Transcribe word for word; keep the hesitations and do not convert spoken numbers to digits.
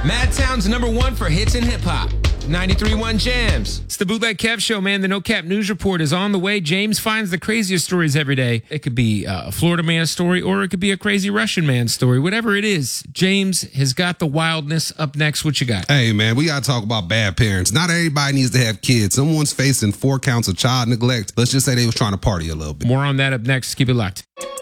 Madtown's number one for hits and hip hop. ninety-three point one Jams. It's the Bootleg Kev Show, man. The No Cap News Report is on the way. James finds the craziest stories every day. It could be a Florida man story, or it could be a crazy Russian man story. Whatever it is, James has got the wildness. Up next, what you got? Hey, man, we got to talk about bad parents. Not everybody needs to have kids. Someone's facing four counts of child neglect. Let's just say they was trying to party a little bit. More on that up next. Keep it locked.